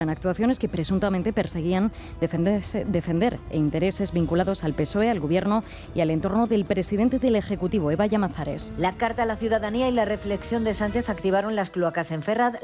en actuaciones que presuntamente perseguían defender intereses vinculados al PSOE, al Gobierno y al entorno del presidente del Ejecutivo, Eva Llamazares. La carta a la ciudadanía y la reflexión de Sánchez activaron las cloacas en Ferraz.